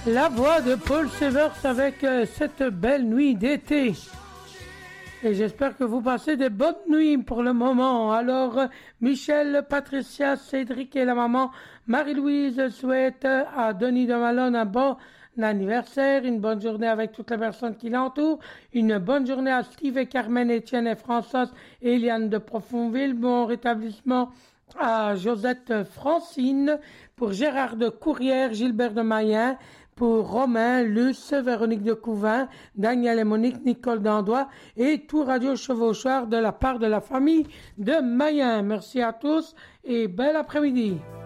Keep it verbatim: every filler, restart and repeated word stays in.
la voix de Paul Severs avec euh, cette belle nuit d'été. Et j'espère que vous passez des bonnes nuits pour le moment. Alors, euh, Michel, Patricia, Cédric et la maman Marie-Louise souhaitent à Denis de Malone un bon anniversaire, une bonne journée avec toutes les personnes qui l'entourent, une bonne journée à Steve et Carmen, Étienne et Françoise et Eliane de Profonville, bon rétablissement à Josette Francine, pour Gérard de Courrières, Gilbert de Mayen, pour Romain, Luce, Véronique de Couvin, Daniel et Monique, Nicole d'Andois et tout Radio Chevauchoir de la part de la famille de Mayen. Merci à tous et bel après-midi.